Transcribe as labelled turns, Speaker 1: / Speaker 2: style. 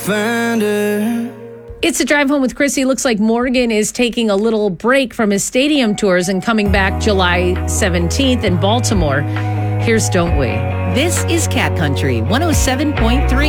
Speaker 1: Find her.
Speaker 2: It's a drive home with Chrissy. Looks like Morgan is taking a little break from his stadium tours and coming back July 17th in Baltimore. Here's Don't We.
Speaker 3: This is Cat Country 107.3.